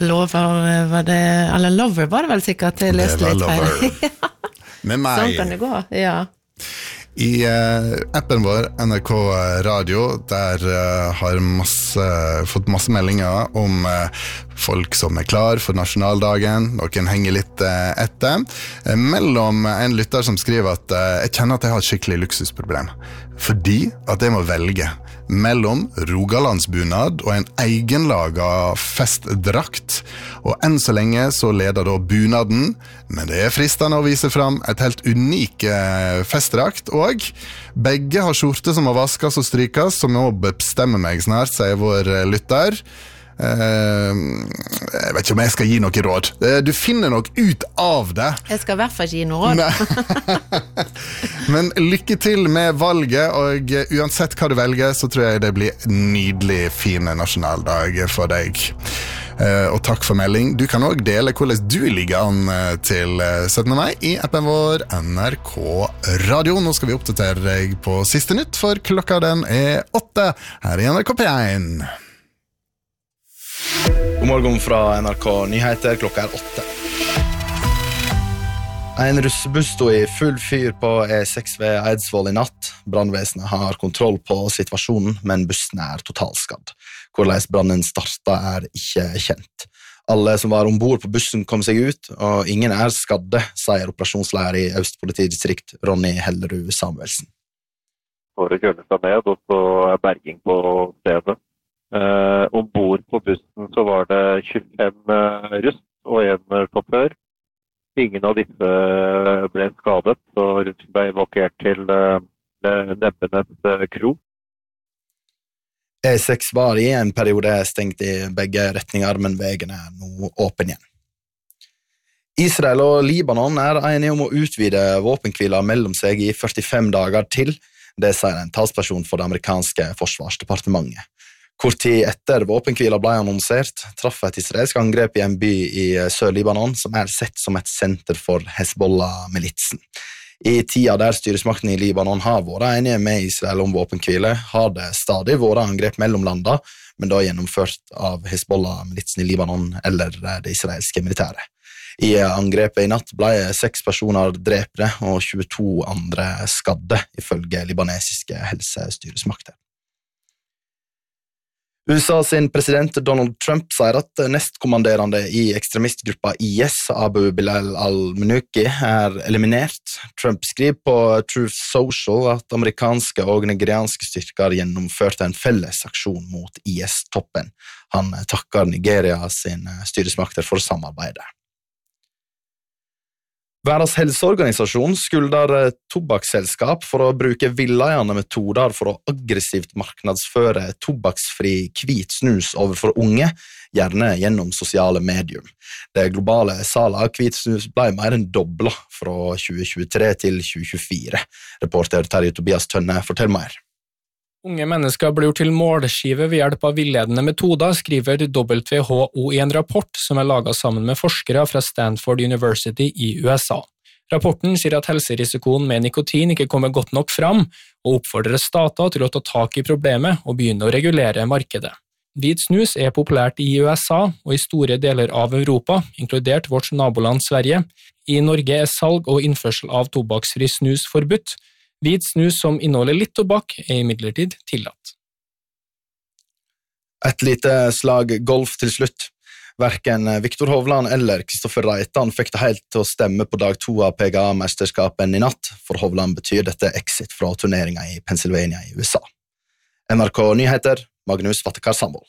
Lover var det, eller Lover var det vel sikkert, jeg leste litt feil. Med meg. Sånn kan det gå, ja. I appen vår, NRK Radio, der har fått masse meldinger om folk som klar for nasjonaldagen. Noen henger litt etter. Mellom en lytter som skriver at jeg kjenner at jeg har et skikkelig luksusproblem. Fordi at jeg må velge mellom Rogalandsbunad og en egenlaga festdrakt. Og enn så lenge så leder da bunaden, men det er fristende å vise fram et helt unik festdrakt, og begge har skjorte som må vaskes og strykes, som må bestemme meg snart, sier vår lytter. Jeg vet ikke om jeg skal gi noe råd. Du finner nok ut av det. Jeg skal I hvert fall ikke gi noe råd. Men lykke til med valget, og uansett hva du velger, så tror jeg det blir nydelig fin nasjonaldag for deg. Og takk for melding. Du kan også dele hvordan du ligger an til 17. mai I appen vår NRK Radio. Nå skal vi oppdatere deg på siste nytt, for klokka den 8 her I NRK P1. God morgen fra NRK Nyheter, klokka 8. En russebuss stod I full fyr på E6 ved Eidsvoll I natt. Brannvesenet har kontroll på situasjonen, men bussen totalskadd. Hvordan brannen startet ikke kjent. Alle som var ombord på bussen kom seg ut, og ingen skadde, sier operasjonsleder I Østpolitidistrikt Ronny Hellerud Samuelsen. For å kjøre seg ned, og så berging på stedet. Ombord på bussen så var det 25 russ og en sjåfør. Ingen av disse ble skadet, så russen ble evakuert til Nebbenes kro. E6 var I en periode stengt I begge retninger, men veien nå åpen igjen. Israel og Libanon enige om å utvide våpenhvila mellom seg I 45 dager til. Det sier en talsperson for det amerikanske forsvarsdepartementet. Kort tid etter våpenhvila ble annonsert, traff et israelsk angrep I en by I Sør-Libanon, som sett som et senter for Hezbollah-militsen. I tida der styresmakten I Libanon har vært enige med Israel om våpenhvile, har det stadig vært angrep mellom landa, men da gjennomført av Hezbollah-militsen I Libanon eller det israelske militæret. I angrepet I natt ble 6 personer drepne og 22 andre skadde, ifølge libanesiske helsestyresmakter. USA sin president Donald Trump sier at nestkommanderende I ekstremistgruppa IS, Abu Bilal al-Munuki, eliminert. Trump skriver på Truth Social at amerikanske og nigerianske styrker gjennomførte en felles aksjon mot IS-toppen. Han takker Nigeria sin styresmakter for samarbeidet. Verdens helseorganisasjon skulder tobakksselskap for å bruke villeiende metoder for å aggressivt marknadsføre tobakksfri hvit snus overfor unge, gjerne gjennom sosiale medium. Det globale salet av hvit snus ble mer enn doblet fra 2023 til 2024. Reporter Terje Tobias Tønne forteller mer. Unge mennesker blir gjort til målskive ved hjelp av villedende metoder, skriver WHO I en rapport som laget sammen med forskere fra Stanford University I USA. Rapporten sier at helserisikoen med nikotin ikke kommer godt nok fram, og oppfordrer stater til å ta tak I problemet og begynne å regulere markedet. Hvit snus populært I USA og I store deler av Europa, inkludert vårt naboland Sverige. I Norge salg og innførsel av tobakksfri snus forbudt. Hvit snus som inneholder litt tobakk imidlertid tillatt. Et lite slag golf til slutt. Hverken Viktor Hovland eller Kristoffer Reitan fikk det helt til å stemme på dag 2 av PGA-mesterskapen I natt. For Hovland betyr dette exit fra turneringen I Pennsylvania I USA. NRK Nyheter, Magnus Vattekar Sandvold.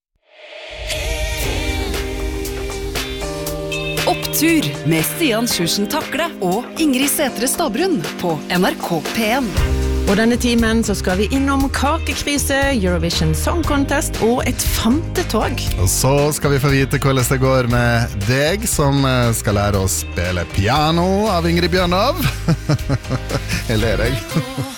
Opptur med Stian Sjursen Takle og Ingrid Sætre Stabrun på NRK P1. Og denne timen så skal vi innom kakekrise, Eurovision Song Contest og et fantetog. Og så skal vi få vite hvordan det går med deg som skal lære å spille piano av Ingrid Bjørnov. Jeg ler deg.